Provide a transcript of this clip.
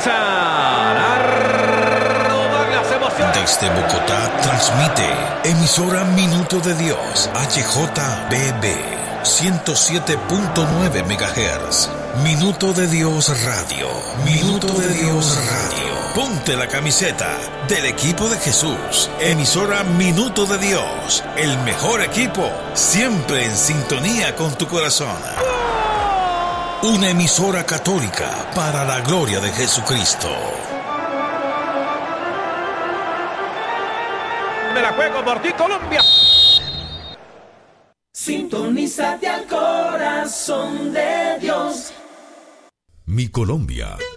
comienzan a rodar las emociones. Desde Bogotá transmite emisora Minuto de Dios, HJBB 107.9 MHz. Minuto de Dios Radio. Minuto de Dios Radio. Ponte la camiseta del equipo de Jesús. Emisora Minuto de Dios. El mejor equipo, siempre en sintonía con tu corazón. Una emisora católica para la gloria de Jesucristo. Me la juego por ti, Colombia. Sintonízate al corazón de Dios. Mi Colombia.